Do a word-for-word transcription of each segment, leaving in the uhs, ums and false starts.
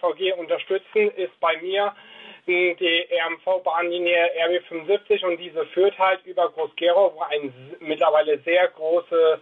V G unterstützen, ist bei mir die R M V-Bahnlinie R B fünfundsiebzig und diese führt halt über Groß-Gerau, wo eine mittlerweile sehr große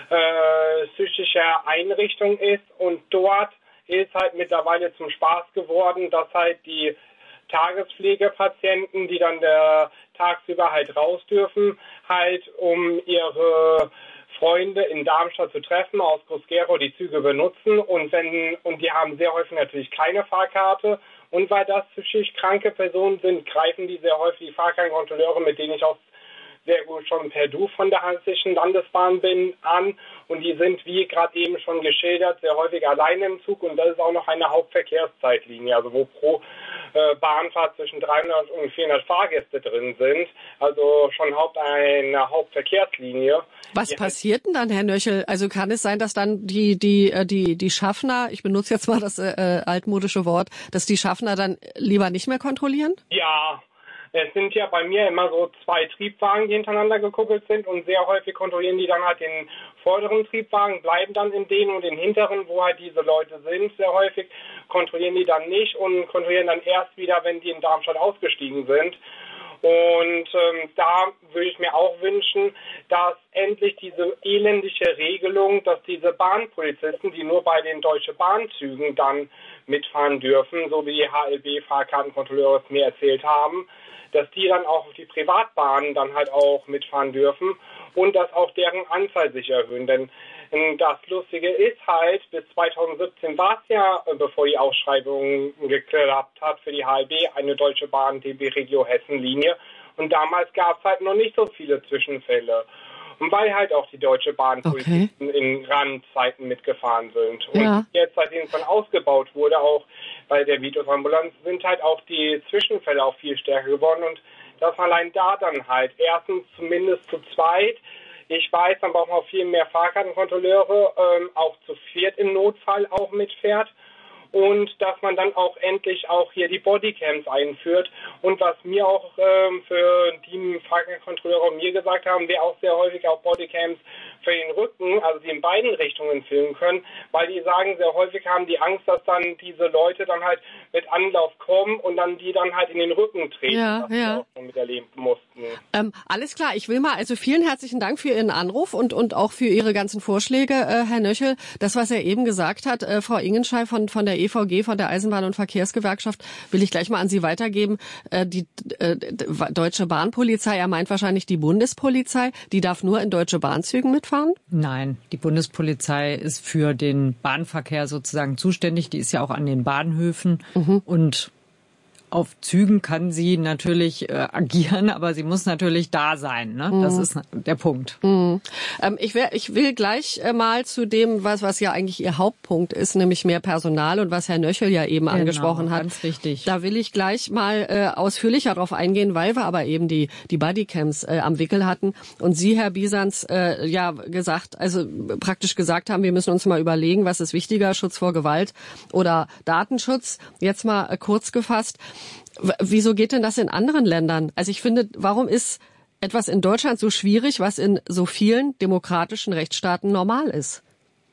äh, psychische Einrichtung ist, und dort ist halt mittlerweile zum Spaß geworden, dass halt die Tagespflegepatienten, die dann der, tagsüber halt raus dürfen, halt um ihre Freunde in Darmstadt zu treffen, aus Groß-Gerau die Züge benutzen, und wenn und die haben sehr häufig natürlich keine Fahrkarte, und weil das psychisch kranke Personen sind, greifen die sehr häufig die Fahrkartenkontrolleure, mit denen ich auch sehr gut schon per Du von der Hessischen Landesbahn bin, an, und die sind, wie gerade eben schon geschildert, sehr häufig alleine im Zug, und das ist auch noch eine Hauptverkehrszeitlinie, also wo pro äh, Bahnfahrt zwischen dreihundert und vierhundert Fahrgäste drin sind, also schon Haupt eine Hauptverkehrslinie. Was die passiert denn dann, Herr Nöchel? Also kann es sein, dass dann die die die die Schaffner, ich benutze jetzt mal das äh, altmodische Wort, dass die Schaffner dann lieber nicht mehr kontrollieren? Ja. Es sind ja bei mir immer so zwei Triebwagen, die hintereinander gekuppelt sind, und sehr häufig kontrollieren die dann halt den vorderen Triebwagen, bleiben dann in denen, und den hinteren, wo halt diese Leute sind, sehr häufig kontrollieren die dann nicht und kontrollieren dann erst wieder, wenn die in Darmstadt ausgestiegen sind. Und ähm, da würde ich mir auch wünschen, dass endlich diese elendige Regelung, dass diese Bahnpolizisten, die nur bei den Deutsche Bahnzügen dann mitfahren dürfen, so wie die H L B-Fahrkartenkontrolleure es mir erzählt haben, dass die dann auch auf die Privatbahnen dann halt auch mitfahren dürfen und dass auch deren Anzahl sich erhöhen. Denn das Lustige ist halt, bis zweitausendsiebzehn war es ja, bevor die Ausschreibung geklappt hat für die H L B, eine Deutsche Bahn D B Regio Hessen-Linie. Und damals gab es halt noch nicht so viele Zwischenfälle. Und weil halt auch die Deutsche Bahn okay. in Randzeiten mitgefahren sind. Und ja. jetzt, seitdem es dann ausgebaut wurde, auch bei der Vitos-Ambulanz, sind halt auch die Zwischenfälle auch viel stärker geworden. Und dass man allein da dann halt erstens zumindest zu zweit, ich weiß, dann braucht man auch viel mehr Fahrkartenkontrolleure, ähm, auch zu viert im Notfall auch mitfährt. Und dass man dann auch endlich auch hier die Bodycams einführt. Und was mir auch ähm, für die Fahrkartenkontrolleure mir gesagt haben, wir auch sehr häufig auch Bodycams für den Rücken, also die in beiden Richtungen filmen können, weil die sagen, sehr häufig haben die Angst, dass dann diese Leute dann halt mit Anlauf kommen und dann die dann halt in den Rücken treten, ja, was ja. wir auch schon miterleben mussten. Ähm, alles klar, ich will mal, also vielen herzlichen Dank für Ihren Anruf und und auch für Ihre ganzen Vorschläge, äh, Herr Nöchel. Das, was er eben gesagt hat, äh, Frau Ingenschei von von der E V G, von der Eisenbahn- und Verkehrsgewerkschaft, will ich gleich mal an Sie weitergeben. Äh, die äh, Deutsche Bahnpolizei, er meint wahrscheinlich die Bundespolizei, die darf nur in Deutsche Bahnzügen mitfahren? Nein, die Bundespolizei ist für den Bahnverkehr sozusagen zuständig. Die ist ja auch an den Bahnhöfen mhm. und auf Zügen kann sie natürlich äh, agieren, aber sie muss natürlich da sein. Ne? Das mhm. ist der Punkt. Mhm. Ähm, ich, wär, ich will gleich äh, mal zu dem, was, was ja eigentlich Ihr Hauptpunkt ist, nämlich mehr Personal und was Herr Nöchel ja eben genau, angesprochen hat. Ganz richtig. Da will ich gleich mal äh, ausführlicher darauf eingehen, weil wir aber eben die, die Bodycams äh, am Wickel hatten und Sie, Herr Bisanz, äh, ja gesagt, also praktisch gesagt haben, wir müssen uns mal überlegen, was ist wichtiger, Schutz vor Gewalt oder Datenschutz. Jetzt mal äh, kurz gefasst. Wieso geht denn das in anderen Ländern? Also ich finde, warum ist etwas in Deutschland so schwierig, was in so vielen demokratischen Rechtsstaaten normal ist?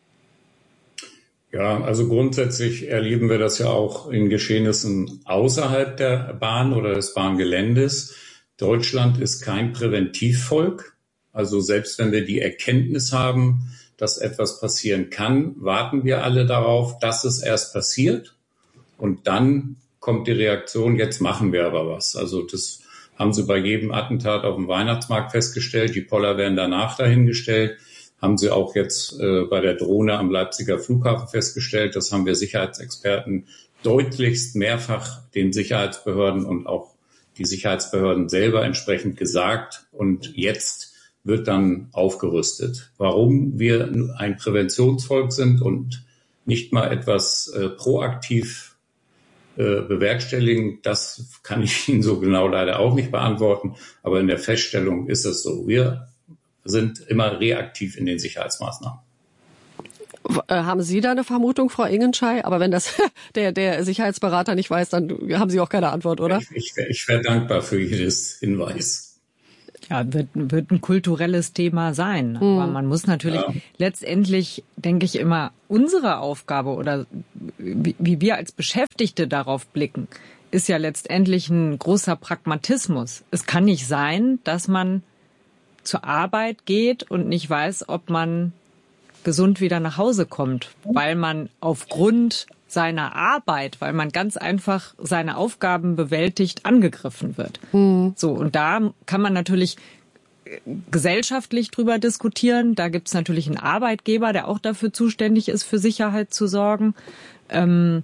Ja, also grundsätzlich erleben wir das ja auch in Geschehnissen außerhalb der Bahn oder des Bahngeländes. Deutschland ist kein Präventivvolk. Also selbst wenn wir die Erkenntnis haben, dass etwas passieren kann, warten wir alle darauf, dass es erst passiert. Und dann kommt die Reaktion, jetzt machen wir aber was. Also das haben sie bei jedem Attentat auf dem Weihnachtsmarkt festgestellt. Die Poller werden danach dahingestellt. Haben sie auch jetzt äh, bei der Drohne am Leipziger Flughafen festgestellt. Das haben wir Sicherheitsexperten deutlichst mehrfach den Sicherheitsbehörden und auch die Sicherheitsbehörden selber entsprechend gesagt. Und jetzt wird dann aufgerüstet. Warum wir ein Präventionsvolk sind und nicht mal etwas äh, proaktiv bewerkstelligen, das kann ich Ihnen so genau leider auch nicht beantworten. Aber in der Feststellung ist es so. Wir sind immer reaktiv in den Sicherheitsmaßnahmen. Haben Sie da eine Vermutung, Frau Ingenschei? Aber wenn das der, der Sicherheitsberater nicht weiß, dann haben Sie auch keine Antwort, oder? Ich, ich, ich wäre dankbar für jedes Hinweis. Ja, wird, wird ein kulturelles Thema sein. Mhm. Aber man muss natürlich ja. letztendlich, denke ich immer, unsere Aufgabe oder wie, wie wir als Beschäftigte darauf blicken, ist ja letztendlich ein großer Pragmatismus. Es kann nicht sein, dass man zur Arbeit geht und nicht weiß, ob man gesund wieder nach Hause kommt, weil man aufgrund seiner Arbeit, weil man ganz einfach seine Aufgaben bewältigt, angegriffen wird. Mhm. So, und da kann man natürlich gesellschaftlich drüber diskutieren. Da gibt es natürlich einen Arbeitgeber, der auch dafür zuständig ist, für Sicherheit zu sorgen. Ähm,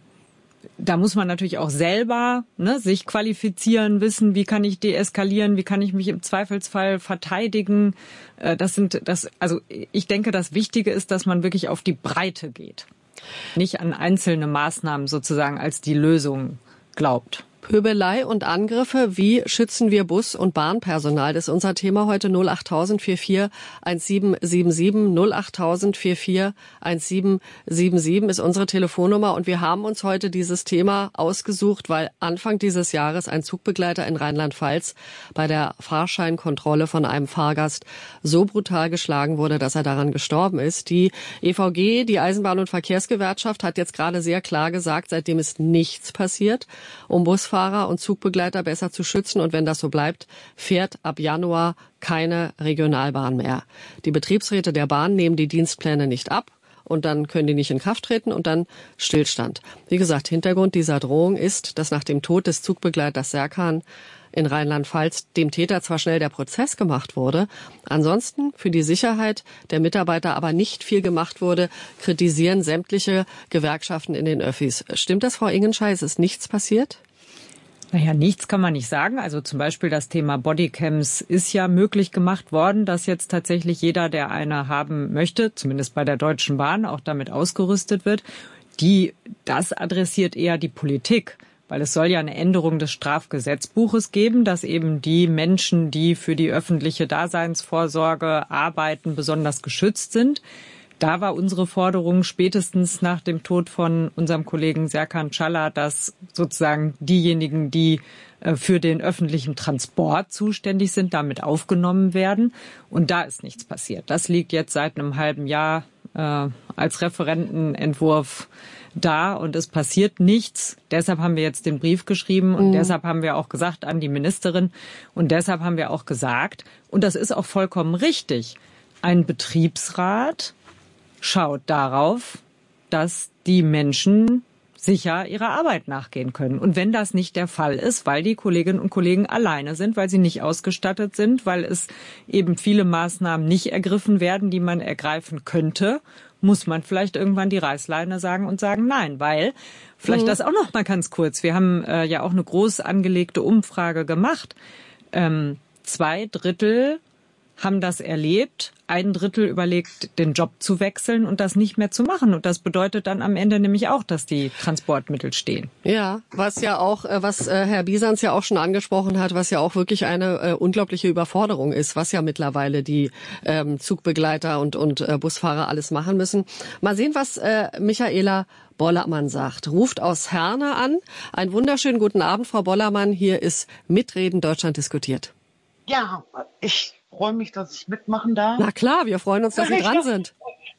da muss man natürlich auch selber ne, sich qualifizieren, wissen, wie kann ich deeskalieren, wie kann ich mich im Zweifelsfall verteidigen. Äh, das sind das. Also ich denke, das Wichtige ist, dass man wirklich auf die Breite geht. Nicht an einzelne Maßnahmen sozusagen als die Lösung glaubt. Pöbelei und Angriffe, wie schützen wir Bus- und Bahnpersonal? Das ist unser Thema heute. null acht tausend vierundvierzig siebzehn siebenundsiebzig. null acht tausend vierundvierzig siebzehn siebenundsiebzig ist unsere Telefonnummer. Und wir haben uns heute dieses Thema ausgesucht, weil Anfang dieses Jahres ein Zugbegleiter in Rheinland-Pfalz bei der Fahrscheinkontrolle von einem Fahrgast so brutal geschlagen wurde, dass er daran gestorben ist. Die E V G, die Eisenbahn- und Verkehrsgewerkschaft, hat jetzt gerade sehr klar gesagt, seitdem ist nichts passiert, um Busfahrer und Zugbegleiter besser zu schützen. Und wenn das so bleibt, fährt ab Januar keine Regionalbahn mehr. Die Betriebsräte der Bahn nehmen die Dienstpläne nicht ab und dann können die nicht in Kraft treten und dann Stillstand. Wie gesagt, Hintergrund dieser Drohung ist, dass nach dem Tod des Zugbegleiters Serkan in Rheinland-Pfalz dem Täter zwar schnell der Prozess gemacht wurde, ansonsten für die Sicherheit der Mitarbeiter aber nicht viel gemacht wurde, kritisieren sämtliche Gewerkschaften in den Öffis. Stimmt das, Frau Ingenschei? Es ist nichts passiert? Naja, nichts kann man nicht sagen. Also zum Beispiel das Thema Bodycams ist ja möglich gemacht worden, dass jetzt tatsächlich jeder, der eine haben möchte, zumindest bei der Deutschen Bahn, auch damit ausgerüstet wird. Die, das adressiert eher die Politik, weil es soll ja eine Änderung des Strafgesetzbuches geben, dass eben die Menschen, die für die öffentliche Daseinsvorsorge arbeiten, besonders geschützt sind. Da war unsere Forderung spätestens nach dem Tod von unserem Kollegen Serkan Çağlar, dass sozusagen diejenigen, die für den öffentlichen Transport zuständig sind, damit aufgenommen werden. Und da ist nichts passiert. Das liegt jetzt seit einem halben Jahr äh, als Referentenentwurf da und es passiert nichts. Deshalb haben wir jetzt den Brief geschrieben und mhm. deshalb haben wir auch gesagt an die Ministerin und deshalb haben wir auch gesagt, und das ist auch vollkommen richtig, ein Betriebsrat schaut darauf, dass die Menschen sicher ihrer Arbeit nachgehen können. Und wenn das nicht der Fall ist, weil die Kolleginnen und Kollegen alleine sind, weil sie nicht ausgestattet sind, weil es eben viele Maßnahmen nicht ergriffen werden, die man ergreifen könnte, muss man vielleicht irgendwann die Reißleine sagen und sagen nein, weil, vielleicht mhm. das auch noch mal ganz kurz, wir haben äh, ja auch eine groß angelegte Umfrage gemacht. Ähm, zwei Drittel haben das erlebt, ein Drittel überlegt, den Job zu wechseln und das nicht mehr zu machen. Und das bedeutet dann am Ende nämlich auch, dass die Transportmittel stehen. Ja, was ja auch, was Herr Biesans ja auch schon angesprochen hat, was ja auch wirklich eine äh, unglaubliche Überforderung ist, was ja mittlerweile die ähm, Zugbegleiter und, und äh, Busfahrer alles machen müssen. Mal sehen, was äh, Michaela Bollermann sagt. Ruft aus Herne an. Einen wunderschönen guten Abend, Frau Bollermann. Hier ist Mitreden Deutschland diskutiert. Ja, ich freue mich, dass ich mitmachen darf. Na klar, wir freuen uns, dass Sie dran sind.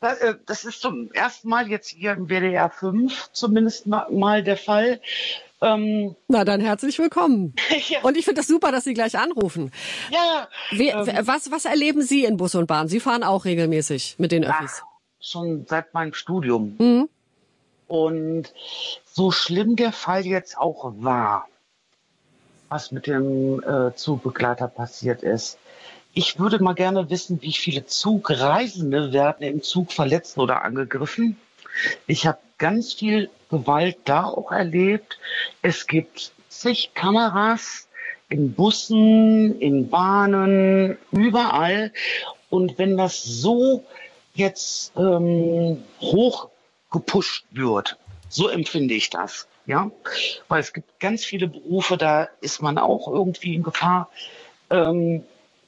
Das ist zum ersten Mal jetzt hier im W D R fünf zumindest mal der Fall. Ähm, Na dann herzlich willkommen. Ja. Und ich finde das super, dass Sie gleich anrufen. Ja. Wie, ähm, was, was erleben Sie in Bus und Bahn? Sie fahren auch regelmäßig mit den Öffis. Ja, schon seit meinem Studium. Mhm. Und so schlimm der Fall jetzt auch war, was mit dem äh, Zugbegleiter passiert ist. Ich würde mal gerne wissen, wie viele Zugreisende werden im Zug verletzt oder angegriffen. Ich habe ganz viel Gewalt da auch erlebt. Es gibt zig Kameras in Bussen, in Bahnen, überall. Und wenn das so jetzt ähm, hoch gepusht wird, so empfinde ich das. Ja, weil es gibt ganz viele Berufe, da ist man auch irgendwie in Gefahr. Ähm,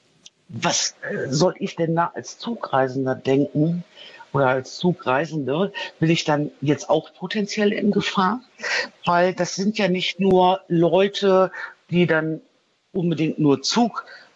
was äh, soll ich denn da als Zugreisender denken oder als Zugreisende? Will ich dann jetzt auch potenziell in Gefahr? Weil das sind ja nicht nur Leute, die dann unbedingt nur Zug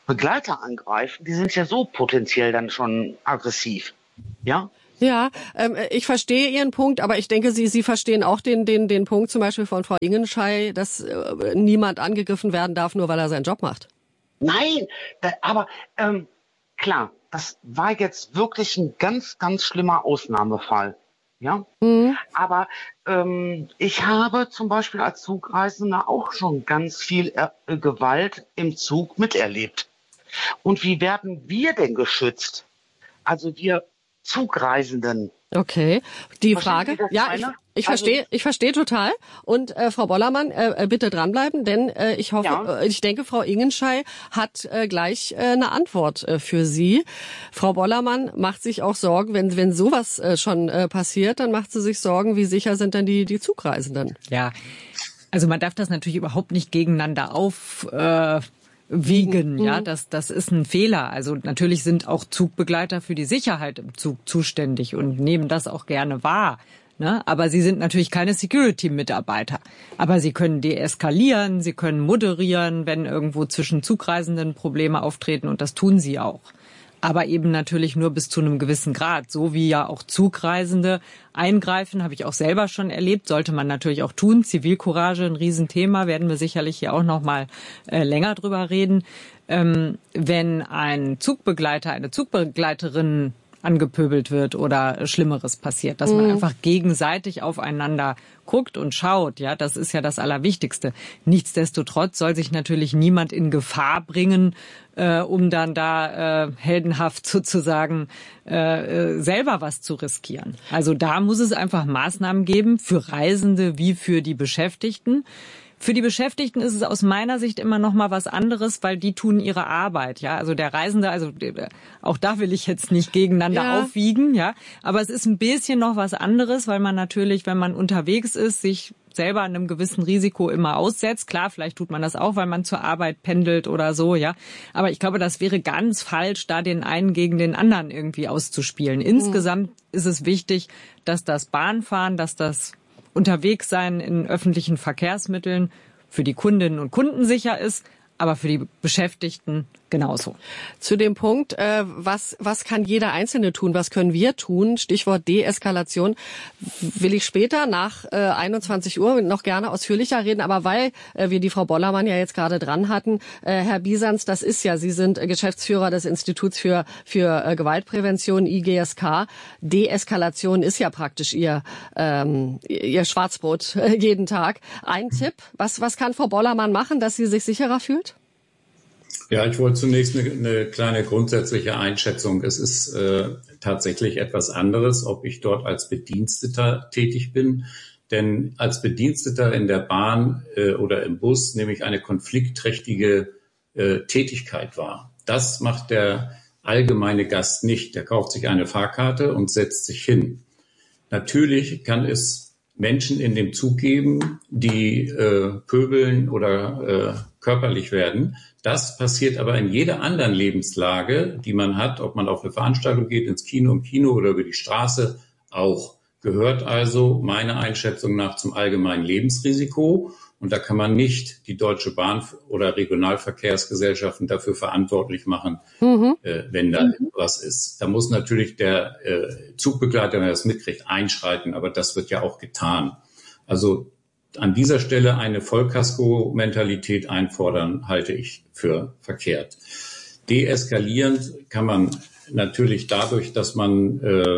Begleiter angreifen, die sind ja so potenziell dann schon aggressiv. Ja? Ja, ähm, ich verstehe Ihren Punkt, aber ich denke, Sie, Sie verstehen auch den, den, den Punkt zum Beispiel von Frau Ingenschei, dass äh, niemand angegriffen werden darf, nur weil er seinen Job macht. Nein, da, aber ähm, klar, das war jetzt wirklich ein ganz, ganz schlimmer Ausnahmefall. Ja, mhm. aber ähm, ich habe zum Beispiel als Zugreisender auch schon ganz viel äh, Gewalt im Zug miterlebt. Und wie werden wir denn geschützt? Also wir Zugreisenden. Okay, die Frage, ja, ich, ich also, verstehe, ich verstehe total. Und äh, Frau Bollermann, äh, bitte dranbleiben, denn äh, ich hoffe, ja. äh, ich denke, Frau Ingenschei hat äh, gleich äh, eine Antwort äh, für Sie. Frau Bollermann macht sich auch Sorgen, wenn wenn sowas äh, schon äh, passiert, dann macht sie sich Sorgen, wie sicher sind denn die die Zugreisenden? Ja, also man darf das natürlich überhaupt nicht gegeneinander auf. Äh Wiegen, ja, das, das ist ein Fehler. Also natürlich sind auch Zugbegleiter für die Sicherheit im Zug zuständig und nehmen das auch gerne wahr. Ne? Aber sie sind natürlich keine Security-Mitarbeiter. Aber sie können deeskalieren, sie können moderieren, wenn irgendwo zwischen Zugreisenden Probleme auftreten, und das tun sie auch. Aber eben natürlich nur bis zu einem gewissen Grad. So wie ja auch Zugreisende eingreifen, habe ich auch selber schon erlebt, sollte man natürlich auch tun. Zivilcourage, ein Riesenthema, werden wir sicherlich hier auch noch mal äh, länger drüber reden. Ähm, wenn ein Zugbegleiter, eine Zugbegleiterin angepöbelt wird oder Schlimmeres passiert, dass man mhm. einfach gegenseitig aufeinander guckt und schaut, ja, das ist ja das Allerwichtigste. Nichtsdestotrotz soll sich natürlich niemand in Gefahr bringen, äh, um dann da äh, heldenhaft sozusagen äh, selber was zu riskieren. Also da muss es einfach Maßnahmen geben für Reisende wie für die Beschäftigten. Für die Beschäftigten ist es aus meiner Sicht immer noch mal was anderes, weil die tun ihre Arbeit, ja. Also der Reisende, also auch da will ich jetzt nicht gegeneinander ja. aufwiegen, ja. Aber es ist ein bisschen noch was anderes, weil man natürlich, wenn man unterwegs ist, sich selber einem gewissen Risiko immer aussetzt. Klar, vielleicht tut man das auch, weil man zur Arbeit pendelt oder so, ja. Aber ich glaube, das wäre ganz falsch, da den einen gegen den anderen irgendwie auszuspielen. Insgesamt mhm. ist es wichtig, dass das Bahnfahren, dass das Unterwegssein in öffentlichen Verkehrsmitteln für die Kundinnen und Kunden sicher ist, aber für die Beschäftigten genauso. Zu dem Punkt, äh, was was kann jeder Einzelne tun, was können wir tun, Stichwort Deeskalation, will ich später nach äh, einundzwanzig Uhr noch gerne ausführlicher reden, aber weil äh, wir die Frau Bollermann ja jetzt gerade dran hatten, äh, Herr Bisanz, das ist ja, Sie sind äh, Geschäftsführer des Instituts für für äh, Gewaltprävention, I G S K. Deeskalation ist ja praktisch Ihr ähm, Ihr Schwarzbrot äh, jeden Tag. Ein Tipp, was was kann Frau Bollermann machen, dass sie sich sicherer fühlt? Ja, ich wollte zunächst eine, eine kleine grundsätzliche Einschätzung. Es ist äh, tatsächlich etwas anderes, ob ich dort als Bediensteter tätig bin. Denn als Bediensteter in der Bahn äh, oder im Bus nehme ich eine konfliktträchtige äh, Tätigkeit wahr. Das macht der allgemeine Gast nicht. Der kauft sich eine Fahrkarte und setzt sich hin. Natürlich kann es Menschen in dem Zug geben, die äh, pöbeln oder äh, körperlich werden. Das passiert aber in jeder anderen Lebenslage, die man hat, ob man auf eine Veranstaltung geht, ins Kino, im Kino oder über die Straße, auch. Gehört also meiner Einschätzung nach zum allgemeinen Lebensrisiko. Und da kann man nicht die Deutsche Bahn oder Regionalverkehrsgesellschaften dafür verantwortlich machen, mhm. äh, wenn da mhm. was ist. Da muss natürlich der äh, Zugbegleiter, wenn er das mitkriegt, einschreiten. Aber das wird ja auch getan. Also an dieser Stelle eine Vollkasko-Mentalität einfordern, halte ich für verkehrt. Deeskalierend kann man natürlich dadurch, dass man, äh,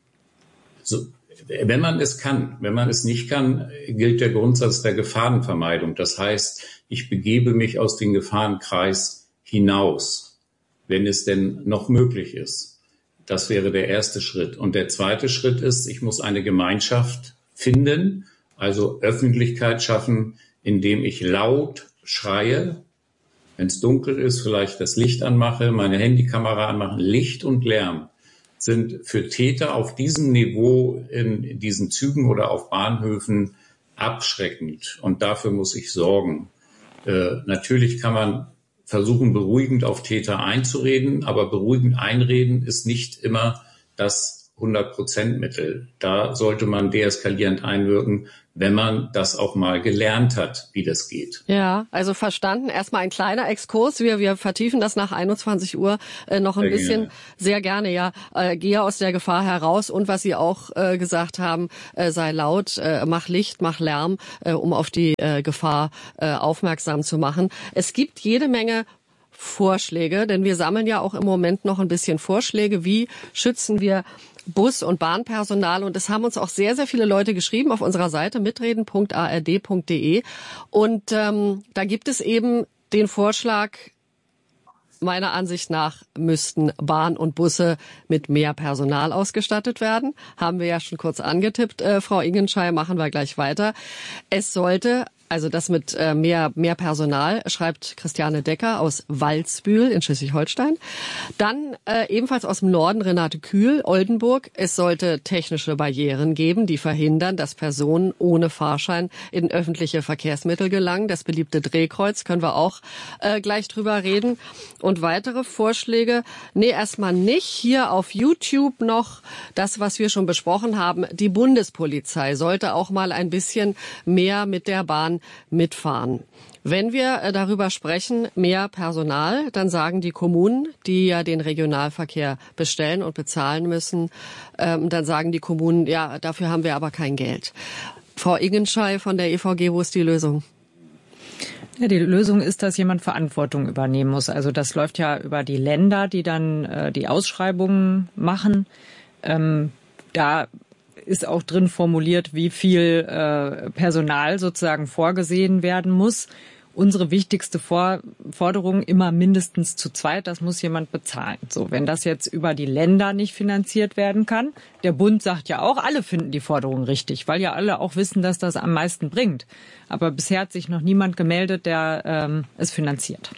so, wenn man es kann, wenn man es nicht kann, gilt der Grundsatz der Gefahrenvermeidung. Das heißt, ich begebe mich aus dem Gefahrenkreis hinaus, wenn es denn noch möglich ist. Das wäre der erste Schritt. Und der zweite Schritt ist, ich muss eine Gemeinschaft finden, also Öffentlichkeit schaffen, indem ich laut schreie, wenn es dunkel ist, vielleicht das Licht anmache, meine Handykamera anmache. Licht und Lärm sind für Täter auf diesem Niveau in diesen Zügen oder auf Bahnhöfen abschreckend. Und dafür muss ich sorgen. Äh, natürlich kann man versuchen, beruhigend auf Täter einzureden, aber beruhigend einreden ist nicht immer das hundert-Prozent-Mittel. Da sollte man deeskalierend einwirken, wenn man das auch mal gelernt hat, wie das geht. Ja, also verstanden. Erstmal ein kleiner Exkurs. Wir, wir vertiefen das nach einundzwanzig Uhr äh, noch ein sehr bisschen. Gerne. Sehr gerne, ja. Äh, gehe aus der Gefahr heraus. Und was Sie auch äh, gesagt haben, äh, sei laut, äh, mach Licht, mach Lärm, äh, um auf die äh, Gefahr äh, aufmerksam zu machen. Es gibt jede Menge Vorschläge, denn wir sammeln ja auch im Moment noch ein bisschen Vorschläge, wie schützen wir Bus- und Bahnpersonal, und es haben uns auch sehr, sehr viele Leute geschrieben auf unserer Seite mitreden punkt a r d punkt d e, und ähm, da gibt es eben den Vorschlag, meiner Ansicht nach müssten Bahn und Busse mit mehr Personal ausgestattet werden. Haben wir ja schon kurz angetippt, äh, Frau Ingenschei, machen wir gleich weiter. Es sollte, also das mit äh, mehr mehr Personal, schreibt Christiane Decker aus Waldsbühl in Schleswig-Holstein. Dann äh, ebenfalls aus dem Norden Renate Kühl, Oldenburg. Es sollte technische Barrieren geben, die verhindern, dass Personen ohne Fahrschein in öffentliche Verkehrsmittel gelangen. Das beliebte Drehkreuz, können wir auch äh, gleich drüber reden. Und weitere Vorschläge, nee, erstmal nicht. Hier auf YouTube noch das, was wir schon besprochen haben. Die Bundespolizei sollte auch mal ein bisschen mehr mit der Bahn mitfahren. Wenn wir darüber sprechen, mehr Personal, dann sagen die Kommunen, die ja den Regionalverkehr bestellen und bezahlen müssen, ähm, dann sagen die Kommunen, ja, dafür haben wir aber kein Geld. Frau Ingenschei von der E V G, wo ist die Lösung? Ja, die Lösung ist, dass jemand Verantwortung übernehmen muss. Also das läuft ja über die Länder, die dann äh, die Ausschreibungen machen. Ähm, da ist auch drin formuliert, wie viel äh, Personal sozusagen vorgesehen werden muss. Unsere wichtigste For- Forderung immer mindestens zu zweit, das muss jemand bezahlen. So, wenn das jetzt über die Länder nicht finanziert werden kann, der Bund sagt ja auch, alle finden die Forderung richtig, weil ja alle auch wissen, dass das am meisten bringt. Aber bisher hat sich noch niemand gemeldet, der ähm, es finanziert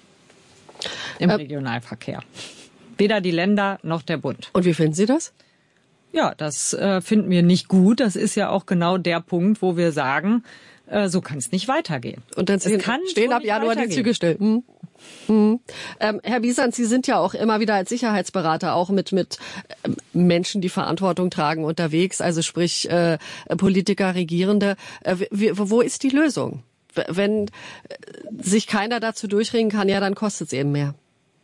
im äh, Regionalverkehr. Weder die Länder noch der Bund. Und wie finden Sie das? Ja, das äh, finden wir nicht gut. Das ist ja auch genau der Punkt, wo wir sagen, äh, so kann es nicht weitergehen. Und dann es kann stehen ab Januar die Züge still. Hm. Hm. Ähm, Herr Wiesandt, Sie sind ja auch immer wieder als Sicherheitsberater auch mit mit ähm, Menschen, die Verantwortung tragen, unterwegs, also sprich äh, Politiker, Regierende. Äh, wie, wo ist die Lösung? Wenn äh, sich keiner dazu durchringen kann, ja, dann kostet es eben mehr.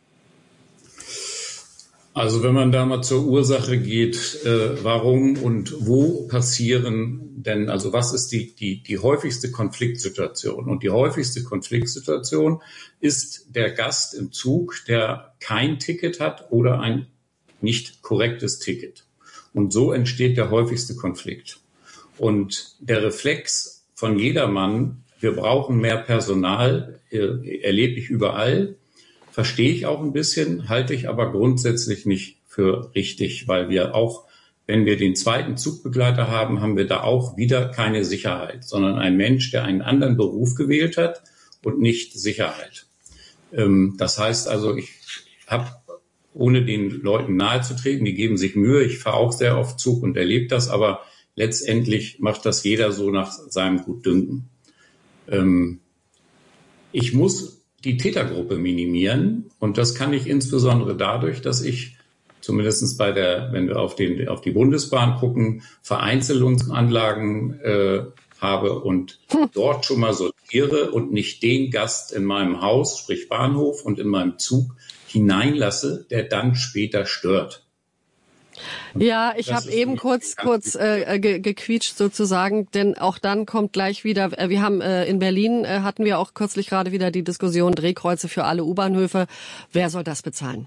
Also wenn man da mal zur Ursache geht, äh, warum und wo passieren denn, also was ist die, die, die häufigste Konfliktsituation? Und die häufigste Konfliktsituation ist der Gast im Zug, der kein Ticket hat oder ein nicht korrektes Ticket. Und so entsteht der häufigste Konflikt. Und der Reflex von jedermann, wir brauchen mehr Personal, äh, erlebe ich überall. Verstehe ich auch ein bisschen, halte ich aber grundsätzlich nicht für richtig, weil wir auch, wenn wir den zweiten Zugbegleiter haben, haben wir da auch wieder keine Sicherheit, sondern ein Mensch, der einen anderen Beruf gewählt hat und nicht Sicherheit. Das heißt also, ich habe, ohne den Leuten nahezutreten, die geben sich Mühe, ich fahre auch sehr oft Zug und erlebe das, aber letztendlich macht das jeder so nach seinem Gutdünken. Ich muss die Tätergruppe minimieren. Und das kann ich insbesondere dadurch, dass ich zumindest bei der, wenn wir auf, den, auf die Bundesbahn gucken, Vereinzelungsanlagen äh, habe und dort schon mal sortiere und nicht den Gast in meinem Haus, sprich Bahnhof und in meinem Zug hineinlasse, der dann später stört. Ja, ich habe eben kurz kurz äh, ge- gequietscht sozusagen, denn auch dann kommt gleich wieder, äh, wir haben äh, in Berlin, äh, hatten wir auch kürzlich gerade wieder die Diskussion, Drehkreuze für alle U-Bahnhöfe. Wer soll das bezahlen?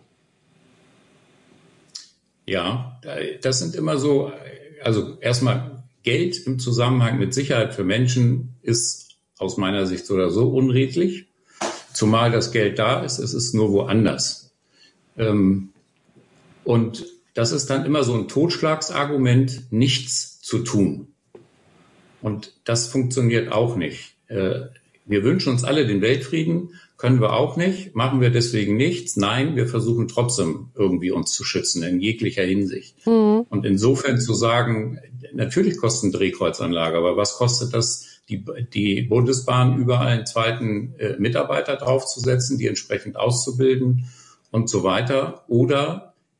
Ja, das sind immer so, also erstmal Geld im Zusammenhang mit Sicherheit für Menschen ist aus meiner Sicht so oder so unredlich, zumal das Geld da ist, es ist nur woanders. Ähm, und das ist dann immer so ein Totschlagsargument, nichts zu tun. Und das funktioniert auch nicht. Wir wünschen uns alle den Weltfrieden, können wir auch nicht, machen wir deswegen nichts. Nein, wir versuchen trotzdem irgendwie uns zu schützen in jeglicher Hinsicht. Mhm. Und insofern zu sagen, natürlich kostet eine Drehkreuzanlage, aber was kostet das, die, die Bundesbahn überall einen zweiten äh, Mitarbeiter draufzusetzen, die entsprechend auszubilden und so weiter? Oder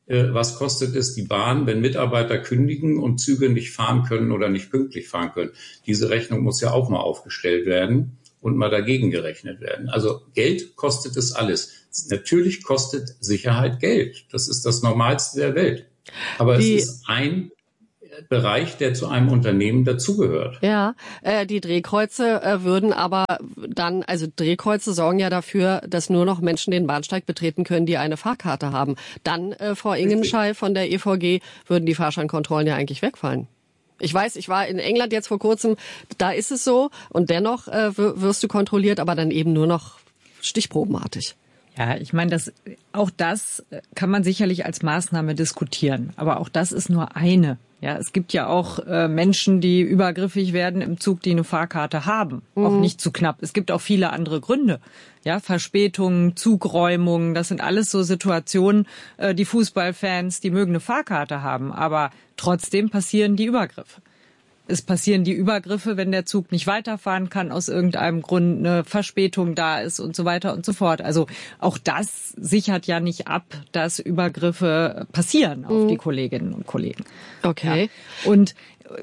äh, was kostet es die Bahn, wenn Mitarbeiter kündigen und Züge nicht fahren können oder nicht pünktlich fahren können. Diese Rechnung muss ja auch mal aufgestellt werden und mal dagegen gerechnet werden. Also Geld kostet es alles. Natürlich kostet Sicherheit Geld. Das ist das Normalste der Welt. Aber die, es ist ein Bereich, der zu einem Unternehmen dazugehört. Ja, äh, die Drehkreuze äh, würden aber dann, also Drehkreuze sorgen ja dafür, dass nur noch Menschen den Bahnsteig betreten können, die eine Fahrkarte haben. Dann, äh, Frau Ingenschei von der E V G, würden die Fahrscheinkontrollen ja eigentlich wegfallen. Ich weiß, ich war in England jetzt vor kurzem, da ist es so und dennoch äh, wirst du kontrolliert, aber dann eben nur noch stichprobenartig. Ja, ich meine, das, auch das kann man sicherlich als Maßnahme diskutieren. Aber auch das ist nur eine. Ja, es gibt ja auch äh, Menschen, die übergriffig werden im Zug, die eine Fahrkarte haben. Mhm. Auch nicht zu knapp. Es gibt auch viele andere Gründe. Ja, Verspätungen, Zugräumungen, das sind alles so Situationen, äh, die Fußballfans, die mögen eine Fahrkarte haben. Aber trotzdem passieren die Übergriffe. Es passieren die Übergriffe, wenn der Zug nicht weiterfahren kann, aus irgendeinem Grund eine Verspätung da ist und so weiter und so fort. Also auch das sichert ja nicht ab, dass Übergriffe passieren auf mhm. die Kolleginnen und Kollegen. Okay. Ja. Und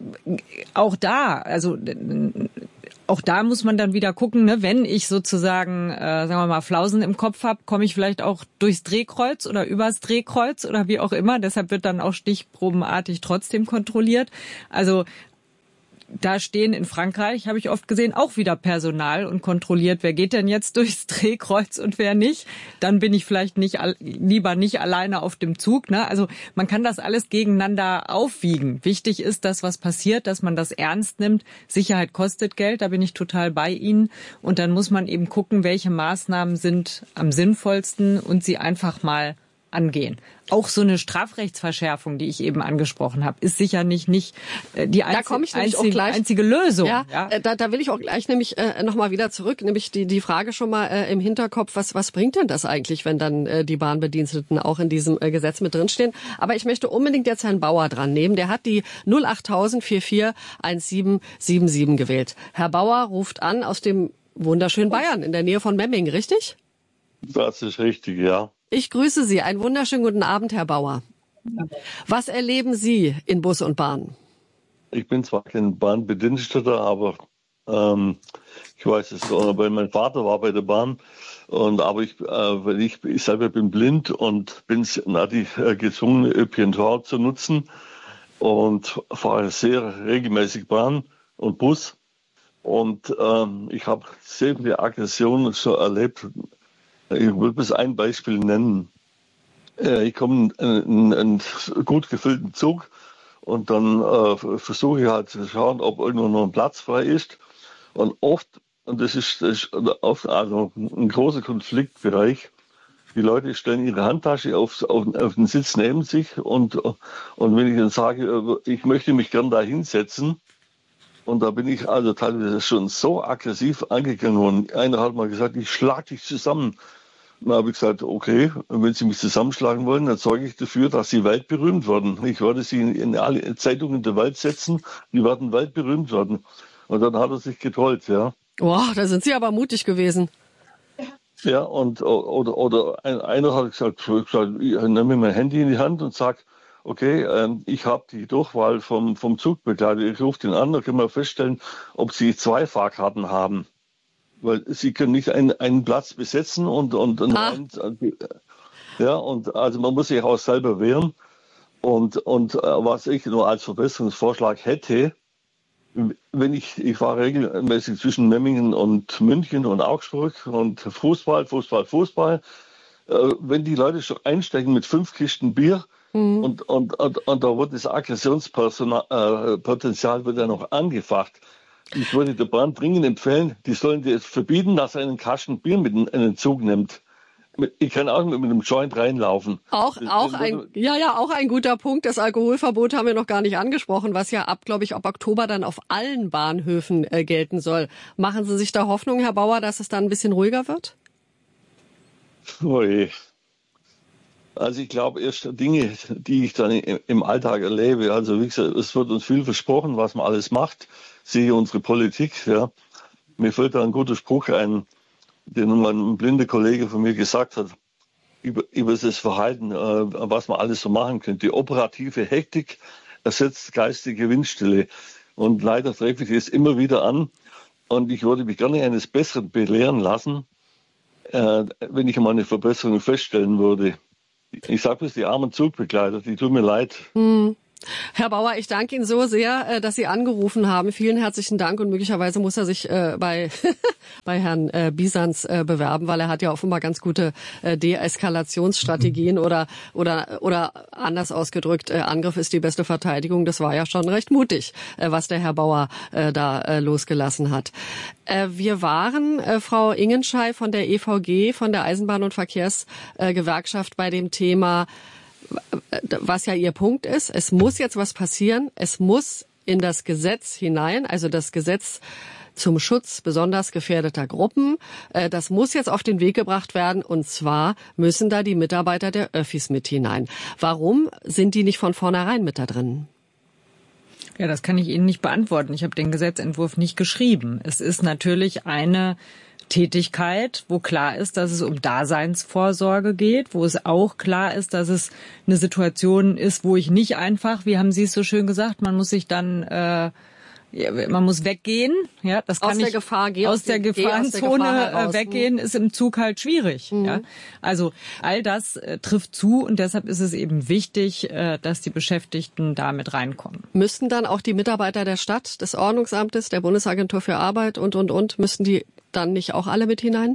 auch da, also auch da muss man dann wieder gucken, ne, wenn ich sozusagen, äh, sagen wir mal, Flausen im Kopf habe, komme ich vielleicht auch durchs Drehkreuz oder übers Drehkreuz oder wie auch immer. Deshalb wird dann auch stichprobenartig trotzdem kontrolliert. Also da stehen in Frankreich, habe ich oft gesehen, auch wieder Personal und kontrolliert, wer geht denn jetzt durchs Drehkreuz und wer nicht. Dann bin ich vielleicht nicht lieber nicht alleine auf dem Zug. Ne? Also man kann das alles gegeneinander aufwiegen. Wichtig ist, dass was passiert, dass man das ernst nimmt. Sicherheit kostet Geld, da bin ich total bei Ihnen. Und dann muss man eben gucken, welche Maßnahmen sind am sinnvollsten und sie einfach mal angehen. Auch so eine Strafrechtsverschärfung, die ich eben angesprochen habe, ist sicher nicht, nicht die einzige, einzige, einzige Lösung. Ja, ja. Da, da will ich auch gleich nämlich äh, nochmal wieder zurück, nämlich die, die Frage schon mal äh, im Hinterkopf, was, was bringt denn das eigentlich, wenn dann äh, die Bahnbediensteten auch in diesem äh, Gesetz mit drinstehen? Aber ich möchte unbedingt jetzt Herrn Bauer dran nehmen. Der hat die null acht null vier vier eins sieben sieben sieben gewählt. Herr Bauer ruft an aus dem wunderschönen Bayern in der Nähe von Memmingen, richtig? Das ist richtig, ja. Ich grüße Sie. Einen wunderschönen guten Abend, Herr Bauer. Was erleben Sie in Bus und Bahn? Ich bin zwar kein Bahnbediensteter, aber ähm, ich weiß es, weil mein Vater war bei der Bahn. Und aber ich, äh, ich, ich selber bin blind und bin natürlich äh, gezwungen, Ö P N V zu nutzen und fahre sehr regelmäßig Bahn und Bus. Und ähm, ich habe sehr viele Aggressionen schon erlebt. Ich will bloß ein Beispiel nennen. Ich komme in einen gut gefüllten Zug und dann äh, versuche ich halt zu schauen, ob irgendwo noch ein Platz frei ist. Und oft, und das ist, das ist oft also ein großer Konfliktbereich, die Leute stellen ihre Handtasche auf, auf, auf den Sitz neben sich und, und wenn ich dann sage, ich möchte mich gern da hinsetzen, und da bin ich also teilweise schon so aggressiv angegangen worden. Einer hat mal gesagt, ich schlag dich zusammen. Dann habe ich gesagt, okay, wenn Sie mich zusammenschlagen wollen, dann sorge ich dafür, dass Sie weltberühmt werden. Ich werde Sie in, in alle Zeitungen der Welt setzen, die werden weltberühmt werden. Und dann hat er sich getollt, ja. Boah, da sind Sie aber mutig gewesen. Ja, und oder, oder einer hat gesagt, gesagt ich nehme mein Handy in die Hand und sage, okay, ähm, ich habe die Durchwahl vom, vom Zugbegleiter, ich rufe den an, da können wir feststellen, ob Sie zwei Fahrkarten haben. Weil Sie können nicht einen, einen Platz besetzen und, und, und ah. ein, ja, und also man muss sich auch selber wehren. Und, und äh, was ich nur als Verbesserungsvorschlag hätte, wenn ich, ich fahre regelmäßig zwischen Memmingen und München und Augsburg und Fußball, Fußball, Fußball, äh, wenn die Leute schon einsteigen mit fünf Kisten Bier, mhm. und, und, und, und da wird das Aggressionspotenzial äh, wird ja noch angefacht. Ich würde der Bahn dringend empfehlen, die sollen jetzt verbieten, dass er einen Kasten Bier mit in den Zug nimmt. Ich kann auch mit einem Joint reinlaufen. Auch, auch ein, ja, ja, auch ein guter Punkt. Das Alkoholverbot haben wir noch gar nicht angesprochen, was ja ab, glaube ich, ab Oktober dann auf allen Bahnhöfen äh, gelten soll. Machen Sie sich da Hoffnung, Herr Bauer, dass es dann ein bisschen ruhiger wird? Ui. Also ich glaube, erst Dinge, die ich dann im Alltag erlebe. Also wie gesagt, es wird uns viel versprochen, was man alles macht. Sehe unsere Politik. Ja. Mir fällt da ein guter Spruch ein, den mal ein blinder Kollege von mir gesagt hat. über, über das Verhalten, äh, was man alles so machen könnte. Die operative Hektik ersetzt geistige Windstille. Und leider treffe ich es immer wieder an. Und ich würde mich gerne eines Besseren belehren lassen, äh, wenn ich mal eine Verbesserung feststellen würde. Ich sage es, die armen Zugbegleiter, die tun mir leid. Hm. Herr Bauer, ich danke Ihnen so sehr, dass Sie angerufen haben. Vielen herzlichen Dank und möglicherweise muss er sich äh, bei bei Herrn äh, Bisanz äh, bewerben, weil er hat ja offenbar ganz gute äh, Deeskalationsstrategien oder oder oder anders ausgedrückt, äh, Angriff ist die beste Verteidigung. Das war ja schon recht mutig, äh, was der Herr Bauer äh, da äh, losgelassen hat. Äh, wir waren, äh, Frau Ingenschei von der E V G, von der Eisenbahn- und Verkehrsgewerkschaft, äh, bei dem Thema, was ja Ihr Punkt ist. Es muss jetzt was passieren. Es muss in das Gesetz hinein, also das Gesetz zum Schutz besonders gefährdeter Gruppen. Das muss jetzt auf den Weg gebracht werden. Und zwar müssen da die Mitarbeiter der Öffis mit hinein. Warum sind die nicht von vornherein mit da drin? Ja, das kann ich Ihnen nicht beantworten. Ich habe den Gesetzentwurf nicht geschrieben. Es ist natürlich eine Tätigkeit, wo klar ist, dass es um Daseinsvorsorge geht, wo es auch klar ist, dass es eine Situation ist, wo ich nicht einfach, wie haben Sie es so schön gesagt, man muss sich dann, äh, man muss weggehen. Ja, das kann aus der ich, Gefahr, geh aus, aus der der Gefahrenzone Gefahr weggehen, ist im Zug halt schwierig. Mhm. Ja, also all das äh, trifft zu und deshalb ist es eben wichtig, äh, dass die Beschäftigten da mit reinkommen. Müssten dann auch die Mitarbeiter der Stadt, des Ordnungsamtes, der Bundesagentur für Arbeit und und und müssten die dann nicht auch alle mit hinein?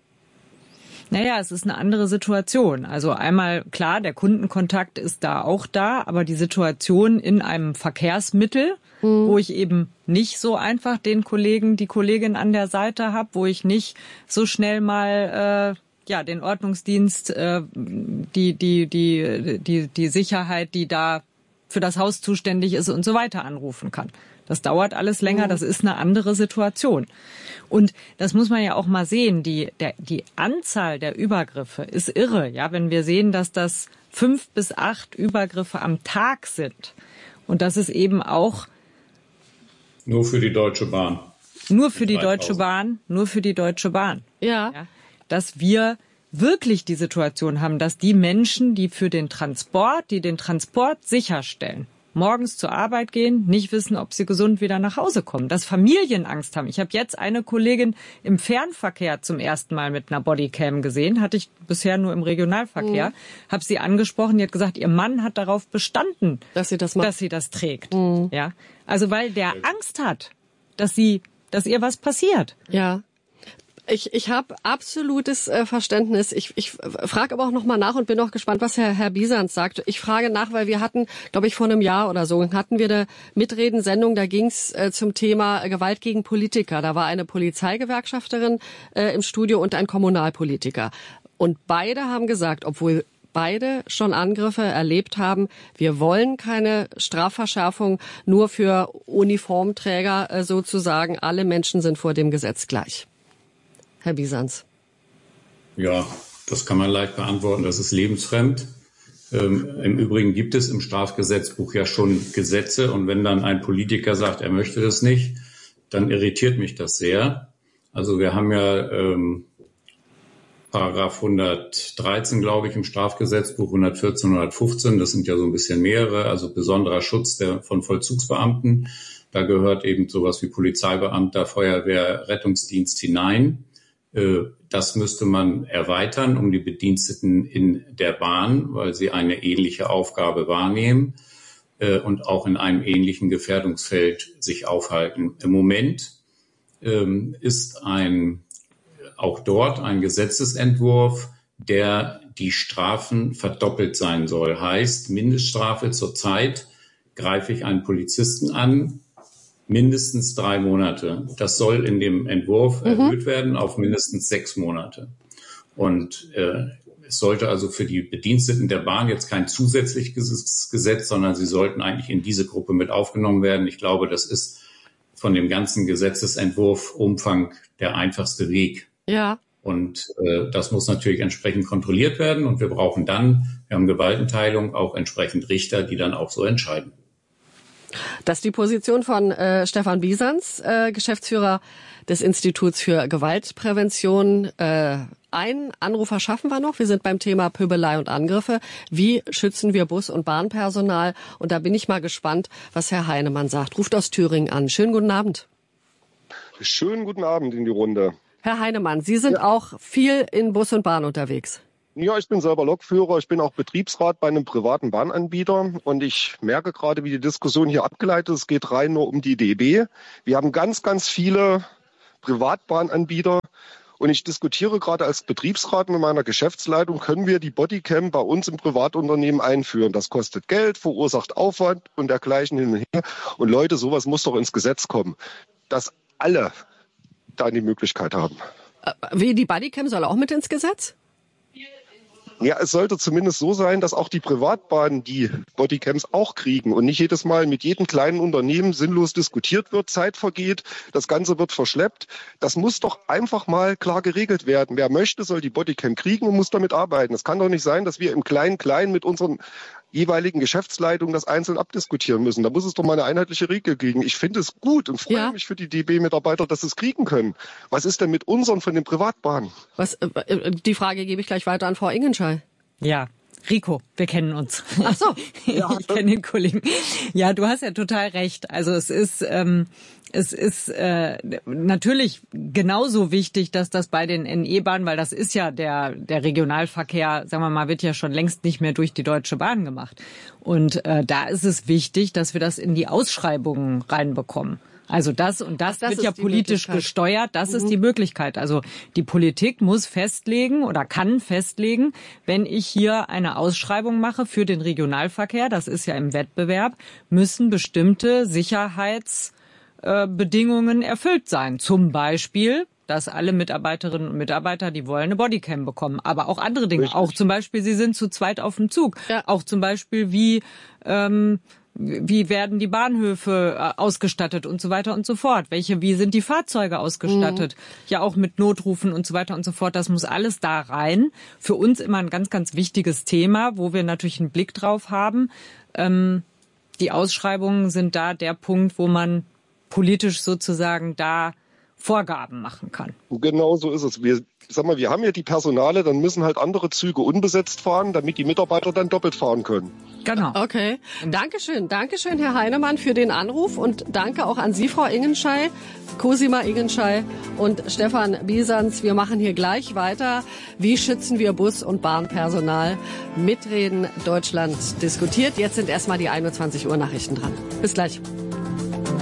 Naja, es ist eine andere Situation. Also einmal, klar, der Kundenkontakt ist da auch da, aber die Situation in einem Verkehrsmittel, mhm. wo ich eben nicht so einfach den Kollegen, die Kollegin an der Seite habe, wo ich nicht so schnell mal äh, ja den Ordnungsdienst, äh, die, die, die, die, die Sicherheit, die da für das Haus zuständig ist und so weiter anrufen kann. Das dauert alles länger, das ist eine andere Situation. Und das muss man ja auch mal sehen, die, der, die Anzahl der Übergriffe ist irre. Ja, wenn wir sehen, dass das fünf bis acht Übergriffe am Tag sind und das ist eben auch nur für die Deutsche Bahn. Nur für die Deutsche Bahn, nur für die Deutsche Bahn. Ja. ja. Dass wir wirklich die Situation haben, dass die Menschen, die für den Transport, die den Transport sicherstellen, morgens zur Arbeit gehen, nicht wissen, ob sie gesund wieder nach Hause kommen, dass Familien Angst haben. Ich habe jetzt eine Kollegin im Fernverkehr zum ersten Mal mit einer Bodycam gesehen, hatte ich bisher nur im Regionalverkehr, mhm. habe sie angesprochen, die hat gesagt, ihr Mann hat darauf bestanden, dass sie das macht. dass sie das trägt. Mhm. Ja, also weil der Angst hat, dass sie, dass ihr was passiert. Ja. Ich, ich habe absolutes äh, Verständnis. Ich, ich frage aber auch noch mal nach und bin auch gespannt, was Herr, Herr Bisanz sagt. Ich frage nach, weil wir hatten, glaube ich, vor einem Jahr oder so, hatten wir eine Mitredensendung, da ging es äh, zum Thema Gewalt gegen Politiker. Da war eine Polizeigewerkschafterin äh, im Studio und ein Kommunalpolitiker. Und beide haben gesagt, obwohl beide schon Angriffe erlebt haben, wir wollen keine Strafverschärfung nur für Uniformträger äh, sozusagen. Alle Menschen sind vor dem Gesetz gleich. Herr Bisanz. Ja, das kann man leicht beantworten. Das ist lebensfremd. Ähm, im Übrigen gibt es im Strafgesetzbuch ja schon Gesetze. Und wenn dann ein Politiker sagt, er möchte das nicht, dann irritiert mich das sehr. Also wir haben ja ähm, Paragraph hundertdreizehn, glaube ich, im Strafgesetzbuch, hundertvierzehn, hundertfünfzehn. Das sind ja so ein bisschen mehrere. Also besonderer Schutz der, von Vollzugsbeamten. Da gehört eben sowas wie Polizeibeamter, Feuerwehr, Rettungsdienst hinein. Das müsste man erweitern um die Bediensteten in der Bahn, weil sie eine ähnliche Aufgabe wahrnehmen und auch in einem ähnlichen Gefährdungsfeld sich aufhalten. Im Moment ist ein, auch dort ein Gesetzesentwurf, der die Strafen verdoppelt sein soll. Heißt, Mindeststrafe zurzeit greife ich einen Polizisten an, mindestens drei Monate. Das soll in dem Entwurf mhm. erhöht werden auf mindestens sechs Monate. Und äh, es sollte also für die Bediensteten der Bahn jetzt kein zusätzliches Gesetz, sondern sie sollten eigentlich in diese Gruppe mit aufgenommen werden. Ich glaube, das ist von dem ganzen Gesetzesentwurf Umfang der einfachste Weg. Ja. Und äh, das muss natürlich entsprechend kontrolliert werden. Und wir brauchen dann, wir haben Gewaltenteilung, auch entsprechend Richter, die dann auch so entscheiden. Das ist die Position von äh, Stefan Bisanz, äh, Geschäftsführer des Instituts für Gewaltprävention, äh, einen Anrufer schaffen wir noch. Wir sind beim Thema Pöbelei und Angriffe. Wie schützen wir Bus- und Bahnpersonal? Und da bin ich mal gespannt, was Herr Heinemann sagt. Ruft aus Thüringen an. Schönen guten Abend. Schönen guten Abend in die Runde. Herr Heinemann, Sie sind ja auch viel in Bus und Bahn unterwegs. Ja, ich bin selber Lokführer. Ich bin auch Betriebsrat bei einem privaten Bahnanbieter. Und ich merke gerade, wie die Diskussion hier abgeleitet ist. Es geht rein nur um die D B. Wir haben ganz, ganz viele Privatbahnanbieter. Und ich diskutiere gerade als Betriebsrat mit meiner Geschäftsleitung, können wir die Bodycam bei uns im Privatunternehmen einführen? Das kostet Geld, verursacht Aufwand und dergleichen hin und her. Und Leute, sowas muss doch ins Gesetz kommen, dass alle da die Möglichkeit haben. Wie, die Bodycam soll auch mit ins Gesetz? Ja, es sollte zumindest so sein, dass auch die Privatbahnen die Bodycams auch kriegen und nicht jedes Mal mit jedem kleinen Unternehmen sinnlos diskutiert wird, Zeit vergeht, das Ganze wird verschleppt. Das muss doch einfach mal klar geregelt werden. Wer möchte, soll die Bodycam kriegen und muss damit arbeiten. Es kann doch nicht sein, dass wir im Klein-Klein mit unseren jeweiligen Geschäftsleitungen das einzeln abdiskutieren müssen. Da muss es doch mal eine einheitliche Regel kriegen. Ich finde es gut und freue ja. mich für die D B-Mitarbeiter, dass sie es kriegen können. Was ist denn mit unseren von den Privatbahnen? Was, äh, die Frage gebe ich gleich weiter an Frau Ingenschall. Ja, Rico, wir kennen uns. Ach so. Ja, ich kenne den Kollegen. Ja, du hast ja total recht. Also es ist ähm, es ist äh, natürlich genauso wichtig, dass das bei den N E-Bahnen, weil das ist ja der der Regionalverkehr, sagen wir mal, wird ja schon längst nicht mehr durch die Deutsche Bahn gemacht. Und äh, da ist es wichtig, dass wir das in die Ausschreibungen reinbekommen. Also das und das, das wird ja politisch gesteuert, das mhm. ist die Möglichkeit. Also die Politik muss festlegen oder kann festlegen, wenn ich hier eine Ausschreibung mache für den Regionalverkehr, das ist ja im Wettbewerb, müssen bestimmte Sicherheitsbedingungen erfüllt sein. Zum Beispiel, dass alle Mitarbeiterinnen und Mitarbeiter, die wollen, eine Bodycam bekommen. Aber auch andere Dinge. Richtig. Auch zum Beispiel, sie sind zu zweit auf dem Zug. Ja. Auch zum Beispiel, wie... Ähm, Wie werden die Bahnhöfe ausgestattet und so weiter und so fort? Welche, wie sind die Fahrzeuge ausgestattet? Mhm. Ja, auch mit Notrufen und so weiter und so fort. Das muss alles da rein. Für uns immer ein ganz, ganz wichtiges Thema, wo wir natürlich einen Blick drauf haben. Ähm, die Ausschreibungen sind da der Punkt, wo man politisch sozusagen da Vorgaben machen kann. Genau so ist es. Wir, sag mal, wir haben ja die Personale, dann müssen halt andere Züge unbesetzt fahren, damit die Mitarbeiter dann doppelt fahren können. Genau. Okay. Dankeschön. Dankeschön, Herr Heinemann, für den Anruf und danke auch an Sie, Frau Ingenschall, Cosima Ingenschall und Stefan Biesans. Wir machen hier gleich weiter. Wie schützen wir Bus- und Bahnpersonal? Mitreden Deutschland diskutiert. Jetzt sind erstmal die einundzwanzig Uhr Nachrichten dran. Bis gleich.